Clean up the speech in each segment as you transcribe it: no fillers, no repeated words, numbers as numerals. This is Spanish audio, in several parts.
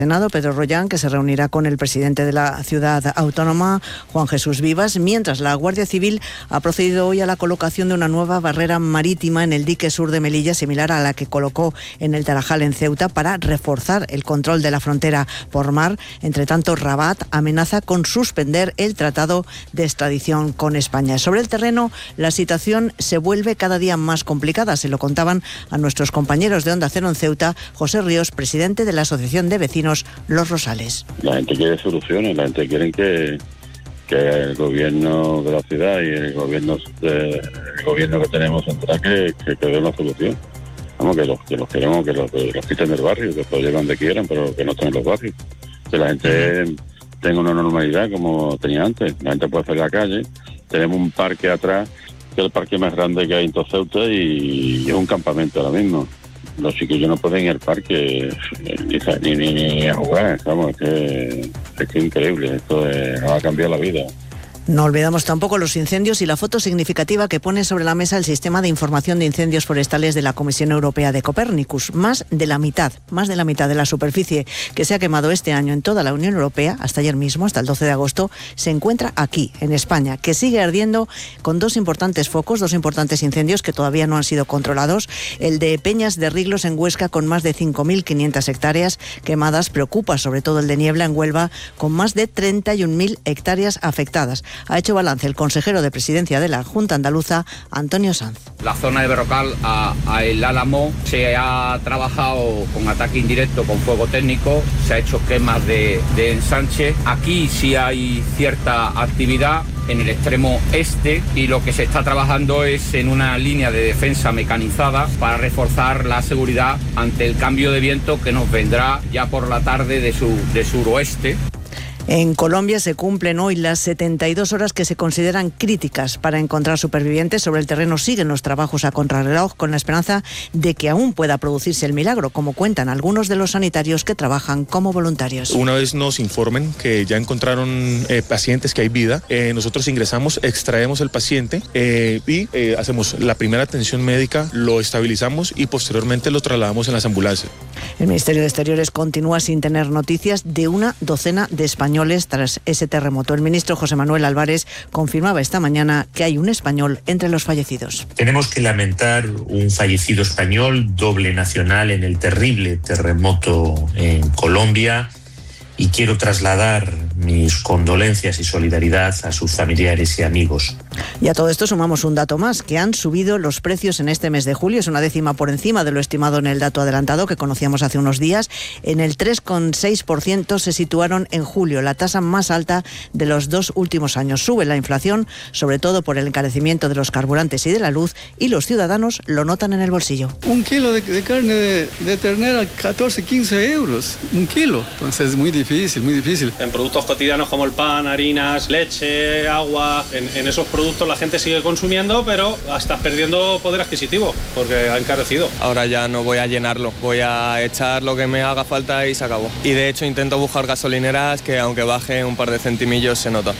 Senado, Pedro Rollán, que se reunirá con el presidente de la ciudad autónoma, Juan Jesús Vivas, mientras la Guardia Civil ha procedido hoy a la colocación de una nueva barrera marítima en el dique sur de Melilla, similar a la que colocó en el Tarajal, en Ceuta, para reforzar el control de la frontera por mar. Entre tanto, Rabat amenaza con suspender el tratado de extradición con España. Sobre el terreno, la situación se vuelve cada día más complicada. Se lo contaban a nuestros compañeros de Onda Cero en Ceuta, José Ríos, presidente de la Asociación de Vecinos Los Rosales. La gente quiere soluciones, la gente quiere que el gobierno de la ciudad y el gobierno que tenemos central que dé una solución. Vamos, que los queremos, que los quiten del barrio, que los lleven donde quieran, pero que no estén en los barrios. Que la gente tenga una normalidad como tenía antes. La gente puede salir a la calle. Tenemos un parque atrás, que es el parque más grande que hay en todo Ceuta, y es un campamento ahora mismo. Los chiquillos no pueden ir al parque ni a jugar, vamos, es que es increíble, esto nos ha cambiado la vida. No olvidamos tampoco los incendios y la foto significativa que pone sobre la mesa el sistema de información de incendios forestales de la Comisión Europea de Copernicus. Más de la mitad de la superficie que se ha quemado este año en toda la Unión Europea, hasta ayer mismo, hasta el 12 de agosto, se encuentra aquí, en España, que sigue ardiendo con dos importantes incendios que todavía no han sido controlados. El de Peñas de Riglos en Huesca, con más de 5.500 hectáreas quemadas. Preocupa sobre todo el de Niebla en Huelva, con más de 31.000 hectáreas afectadas. Ha hecho balance el consejero de Presidencia de la Junta Andaluza, Antonio Sanz. La zona de Berrocal a El Álamo se ha trabajado con ataque indirecto, con fuego técnico, se ha hecho quemas de ensanche. Aquí sí hay cierta actividad en el extremo este, y lo que se está trabajando es en una línea de defensa mecanizada para reforzar la seguridad ante el cambio de viento que nos vendrá ya por la tarde de suroeste. En Colombia se cumplen hoy las 72 horas que se consideran críticas para encontrar supervivientes. Sobre el terreno siguen los trabajos a contrarreloj, con la esperanza de que aún pueda producirse el milagro, como cuentan algunos de los sanitarios que trabajan como voluntarios. Una vez nos informen que ya encontraron pacientes, que hay vida, nosotros ingresamos, extraemos el paciente y hacemos la primera atención médica, lo estabilizamos y posteriormente lo trasladamos en las ambulancias. El Ministerio de Exteriores continúa sin tener noticias de una docena de españoles tras ese terremoto. El ministro José Manuel Álvarez confirmaba esta mañana que hay un español entre los fallecidos. Tenemos que lamentar un fallecido español, doble nacional, en el terrible terremoto en Colombia, y quiero trasladar mis condolencias y solidaridad a sus familiares y amigos. Y a todo esto sumamos un dato más, que han subido los precios en este mes de julio. Es una décima por encima de lo estimado en el dato adelantado que conocíamos hace unos días. En el 3,6% se situaron en julio, la tasa más alta de los 2 últimos años. Sube la inflación, sobre todo por el encarecimiento de los carburantes y de la luz, y los ciudadanos lo notan en el bolsillo. Un kilo de carne de ternera, 14, 15 euros, un kilo. Entonces es muy difícil, muy difícil. En productos cotidianos como el pan, harinas, leche, agua, en esos productos la gente sigue consumiendo, pero estás perdiendo poder adquisitivo porque ha encarecido. Ahora ya no voy a llenarlo, voy a echar lo que me haga falta y se acabó. Y de hecho intento buscar gasolineras que aunque baje un par de centimillos se nota.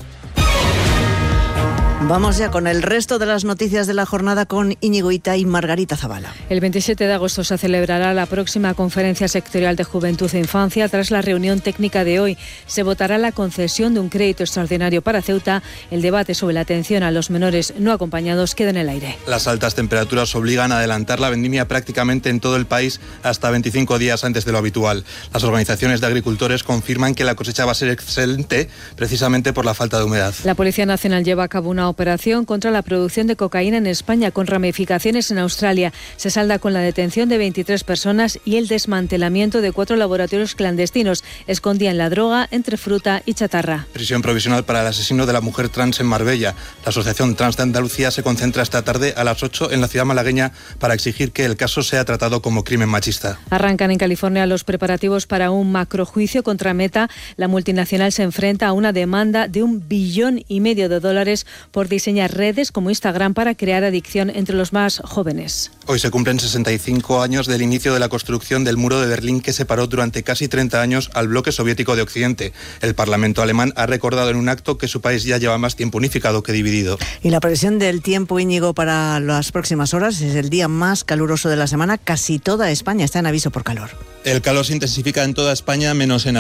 Vamos ya con el resto de las noticias de la jornada con Íñigo Ita y Margarita Zavala. El 27 de agosto se celebrará la próxima Conferencia Sectorial de Juventud e Infancia. Tras la reunión técnica de hoy, se votará la concesión de un crédito extraordinario para Ceuta. El debate sobre la atención a los menores no acompañados queda en el aire. Las altas temperaturas obligan a adelantar la vendimia prácticamente en todo el país hasta 25 días antes de lo habitual. Las organizaciones de agricultores confirman que la cosecha va a ser excelente precisamente por la falta de humedad. La Policía Nacional lleva a cabo una operación contra la producción de cocaína en España, con ramificaciones en Australia. Se salda con la detención de 23 personas y el desmantelamiento de 4 laboratorios clandestinos. Escondían la droga entre fruta y chatarra. Prisión provisional para el asesino de la mujer trans en Marbella. La Asociación Trans de Andalucía se concentra esta tarde a las 8 en la ciudad malagueña para exigir que el caso sea tratado como crimen machista. Arrancan en California los preparativos para un macrojuicio contra Meta. La multinacional se enfrenta a una demanda de $1,5 billion por por diseñar redes como Instagram para crear adicción entre los más jóvenes. Hoy se cumplen 65 años del inicio de la construcción del muro de Berlín, que separó durante casi 30 años al bloque soviético de Occidente. El Parlamento alemán ha recordado en un acto que su país ya lleva más tiempo unificado que dividido. Y la previsión del tiempo, Íñigo, para las próximas horas es el día más caluroso de la semana. Casi toda España está en aviso por calor. El calor se intensifica en toda España, menos en